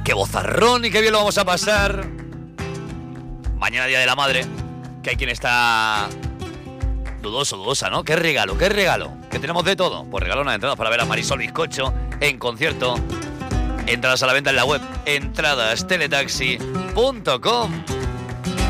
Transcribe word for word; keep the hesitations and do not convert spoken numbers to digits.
qué bozarrón y qué bien lo vamos a pasar. Mañana Día de la Madre, que hay quien está dudoso, dudosa, ¿no? ¿Qué regalo, qué regalo? Que tenemos de todo. Pues regalo unas entradas para ver a Marisol Bizcocho en concierto. Entradas a la venta en la web entradas teletaxi punto com.